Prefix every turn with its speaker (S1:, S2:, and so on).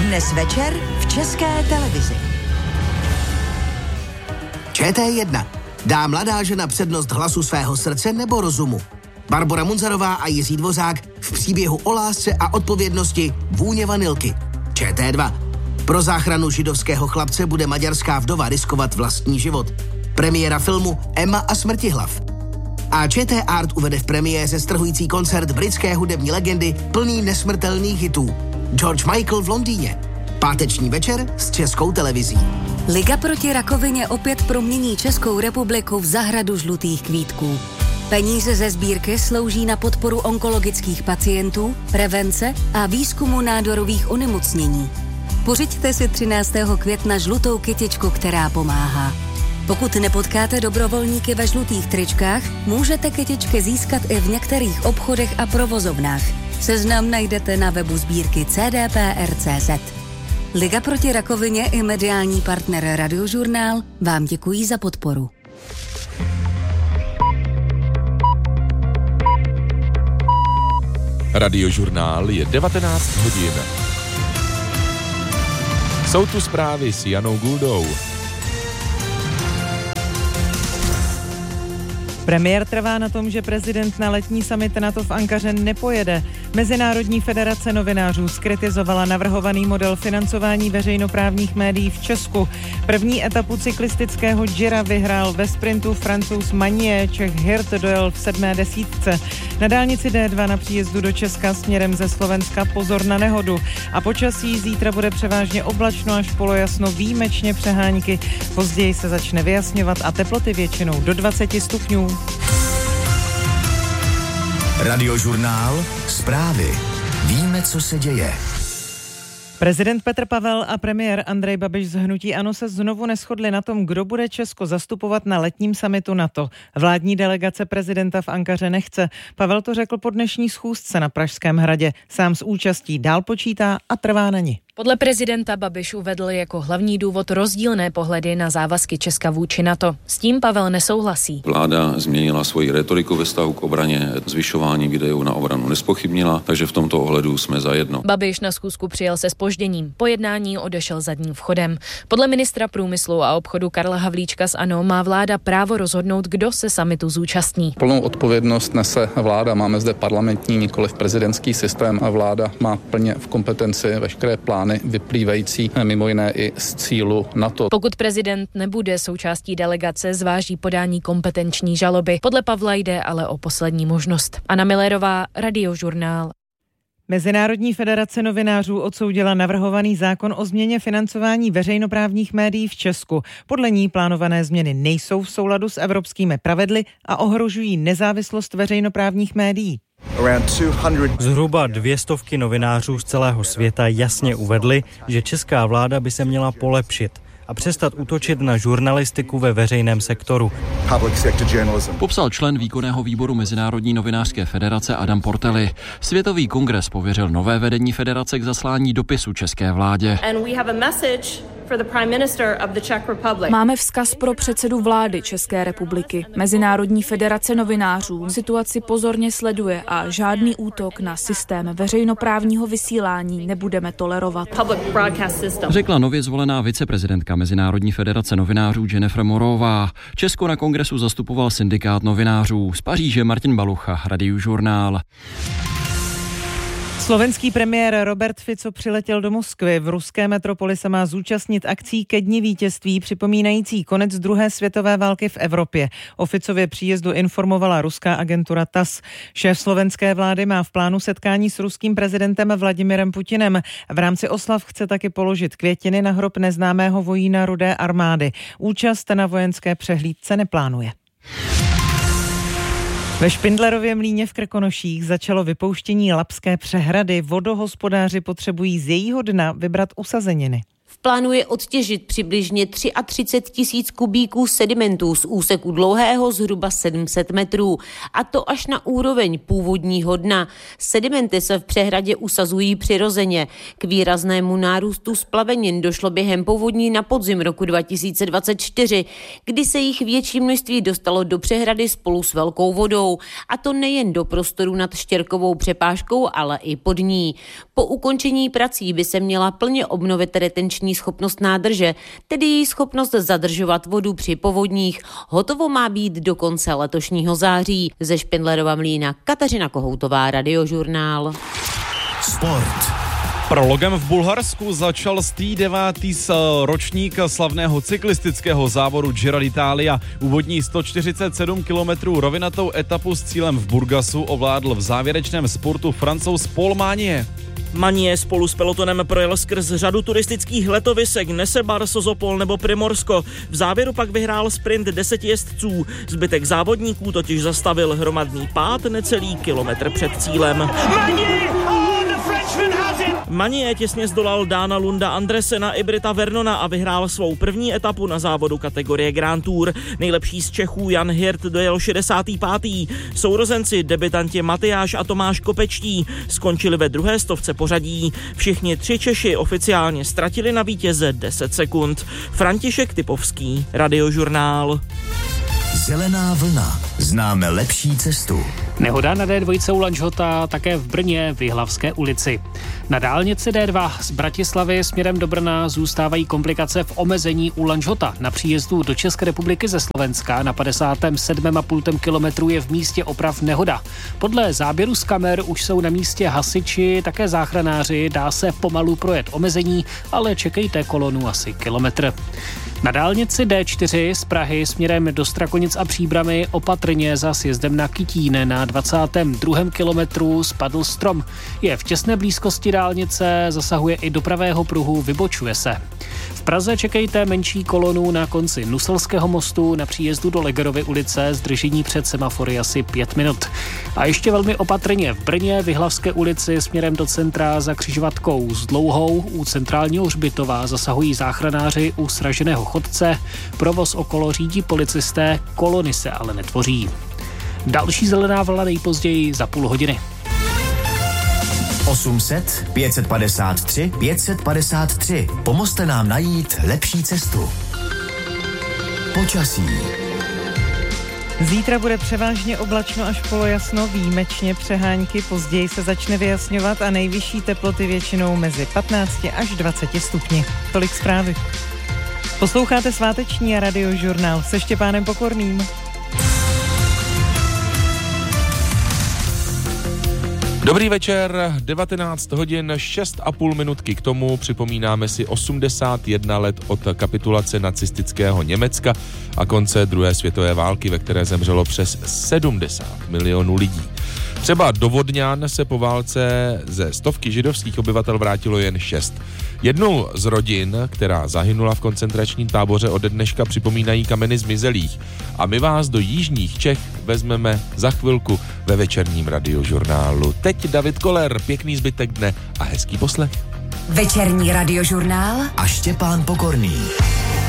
S1: Dnes večer v České televizi.
S2: ČT1. Dá mladá žena přednost hlasu svého srdce nebo rozumu? Barbora Munzarová a Jiří Dvořák v příběhu o lásce a odpovědnosti Vůně vanilky. ČT2. Pro záchranu židovského chlapce bude maďarská vdova riskovat vlastní život. Premiéra filmu Emma a Smrtihlav. A ČT Art uvede v premiéře strhující koncert britské hudební legendy plný nesmrtelných hitů. George Michael v Londýně. Páteční večer s Českou televizí.
S3: Liga proti rakovině opět promění Českou republiku v zahradu žlutých kvítků. Peníze ze sbírky slouží na podporu onkologických pacientů, prevence a výzkumu nádorových onemocnění. Pořiďte si 13. května žlutou kytičku, která pomáhá. Pokud nepotkáte dobrovolníky ve žlutých tričkách, můžete kytičky získat i v některých obchodech a provozovnách. Seznam najdete na webu sbírky cdpr.cz. Liga proti rakovině i mediální partner Radiožurnál vám děkují za podporu.
S4: Radiožurnál je 19 hodin. Jsou tu zprávy s Janou Guldou.
S5: Premiér trvá na tom, že prezident na letní summit NATO v Ankaře nepojede. Mezinárodní federace novinářů zkritizovala navrhovaný model financování veřejnoprávních médií v Česku. První etapu cyklistického Gira vyhrál ve sprintu Francouz Magnier, Čech Hirt dojel v 7. desítce. Na dálnici D2 na příjezdu do Česka směrem ze Slovenska pozor na nehodu. A počasí zítra bude převážně oblačno až polojasno, výjimečně přehánky. Později se začne vyjasňovat a teploty většinou do 20 stupňů.
S6: Radiožurnál. Zprávy. Víme, co se děje.
S5: Prezident Petr Pavel a premiér Andrej Babiš z hnutí ANO se znovu neshodli na tom, kdo bude Česko zastupovat na letním summitu NATO. Vládní delegace prezidenta v Ankaře nechce. Pavel to řekl po dnešní schůzce na Pražském hradě. Sám s účastí dál počítá a trvá na ní.
S7: Podle prezidenta Babiš uvedl jako hlavní důvod rozdílné pohledy na závazky Česka vůči NATO. S tím Pavel nesouhlasí.
S8: Vláda změnila svoji retoriku ve vztahu k obraně, zvyšování výdajů na obranu nespochybnila, takže v tomto ohledu jsme zajedno.
S7: Babiš na schůzku přijel se zpožděním. Po jednání odešel zadním vchodem. Podle ministra průmyslu a obchodu Karla Havlíčka z ANO má vláda právo rozhodnout, kdo se summitu zúčastní.
S9: Plnou odpovědnost nese vláda. Máme zde parlamentní, nikoliv prezidentský systém a vláda má plně v kompetenci veškeré plány vyplývající mimo jiné i z cílu NATO.
S7: Pokud prezident nebude součástí delegace, zváží podání kompetenční žaloby. Podle Pavla jde ale o poslední možnost. Anna Millerová, Radiožurnál.
S5: Mezinárodní federace novinářů odsoudila navrhovaný zákon o změně financování veřejnoprávních médií v Česku. Podle ní plánované změny nejsou v souladu s evropskými pravidly a ohrožují nezávislost veřejnoprávních médií.
S10: Zhruba 200 novinářů z celého světa jasně uvedli, že česká vláda by se měla polepšit a přestat útočit na žurnalistiku ve veřejném sektoru.
S11: Popsal člen výkonného výboru Mezinárodní novinářské federace Adam Portelli. Světový kongres pověřil nové vedení federace k zaslání dopisu české vládě.
S12: Máme vzkaz pro předsedu vlády České republiky. Mezinárodní federace novinářů situaci pozorně sleduje a žádný útok na systém veřejnoprávního vysílání nebudeme tolerovat.
S11: Řekla nově zvolená viceprezidentka Mezinárodní federace novinářů Jennifer Morová. Česko na kongresu zastupoval syndikát novinářů. Z Paříže Martin Balucha, Radiožurnál.
S5: Slovenský premiér Robert Fico přiletěl do Moskvy. V ruské metropoli se má zúčastnit akcí ke dni vítězství připomínající konec druhé světové války v Evropě. O Ficově příjezdu informovala ruská agentura TASS. Šéf slovenské vlády má v plánu setkání s ruským prezidentem Vladimirem Putinem. V rámci oslav chce taky položit květiny na hrob neznámého vojína Rudé armády. Účast na vojenské přehlídce neplánuje. Ve Špindlerově mlýně v Krkonoších začalo vypouštění Labské přehrady. Vodohospodáři potřebují z jejího dna vybrat usazeniny.
S13: V Plánuje odtěžit přibližně 33 000 kubíků sedimentů z úseku dlouhého zhruba 700 metrů, a to až na úroveň původního dna. Sedimenty se v přehradě usazují přirozeně. K výraznému nárůstu splavenin došlo během povodní na podzim roku 2024, kdy se jich větší množství dostalo do přehrady spolu s velkou vodou, a to nejen do prostoru nad Štěrkovou přepážkou, ale i pod ní. Po ukončení prací by se měla plně obnovit retenční schopnost nádrže, tedy její schopnost zadržovat vodu při povodních. Hotovo má být do konce letošního září. Ze Špindlerova Mlýna Kateřina Kohoutová, Radiožurnál.
S6: Sport.
S14: Prologem v Bulharsku začal 109. ročník slavného cyklistického závodu Giro d'Italia. Úvodní 147 km rovinatou etapu s cílem v Burgasu ovládl v závěrečném spurtu Francouz Paul Magnier.
S15: Magnier spolu s pelotonem projel skrz řadu turistických letovisek Nesebar, Sozopol nebo Primorsko. V závěru pak vyhrál sprint 10 jezdců. Zbytek závodníků totiž zastavil hromadný pád necelý kilometr před cílem. Magnier těsně zdolal Dána Lunda Andresena i Brita Vernona a vyhrál svou první etapu na závodu kategorie Grand Tour. Nejlepší z Čechů Jan Hirt dojel 65. Sourozenci debutanti Matyáš a Tomáš Kopečtí skončili ve druhé stovce pořadí. Všichni 3 Češi oficiálně ztratili na vítěze 10 sekund. František Typovský, Radiožurnál.
S6: Zelená vlna. Známe lepší cestu.
S16: Nehoda na D2 u Lanžhota, také v Brně v Jihlavské ulici. Na dálnici D2 z Bratislavy směrem do Brna zůstávají komplikace v omezení u Lanžhota. Na příjezdu do České republiky ze Slovenska na 57,5 kilometru je v místě oprav nehoda. Podle záběru z kamer už jsou na místě hasiči, také záchranáři, dá se pomalu projet omezení, ale čekejte kolonu asi kilometr. Na dálnici D4 z Prahy směrem do Strakonic a Příbramy opatrně za sjezdem na Kytín na 22. kilometru spadl strom. Je v těsné blízkosti dálnice, zasahuje i do pravého pruhu, vybočuje se. V Praze čekejte menší kolonu na konci Nuselského mostu, na příjezdu do Legerovy ulice, zdržení před semafory asi 5 minut. A ještě velmi opatrně v Brně v Jihlavské ulici směrem do centra za křižovatkou s Dlouhou u centrálního hřbitova zasahují záchranáři u sraženého chodce, provoz okolo řídí policisté, kolony se ale netvoří. Další zelená vlna nejpozději za půl hodiny.
S6: 800 553 553. Pomozte nám najít lepší cestu. Počasí.
S5: Zítra bude převážně oblačno až polojasno, výjimečně přehánky, později se začne vyjasňovat a nejvyšší teploty většinou mezi 15 až 20 stupni. Tolik zprávy. Posloucháte sváteční a Radiožurnál se Štěpánem Pokorným.
S4: Dobrý večer, 19 hodin 6,5 minutky k tomu. Připomínáme si 81 let od kapitulace nacistického Německa a konce druhé světové války, ve které zemřelo přes 70 milionů lidí. Třeba do Vodňan se po válce ze stovky židovských obyvatel vrátilo jen 6. Jednou z rodin, která zahynula v koncentračním táboře, ode dneška připomínají kameny zmizelých. A my vás do jižních Čech vezmeme za chvilku ve večerním Radiožurnálu. Teď David Koller, pěkný zbytek dne a hezký poslech.
S1: Večerní Radiožurnál
S6: a Štěpán Pokorný.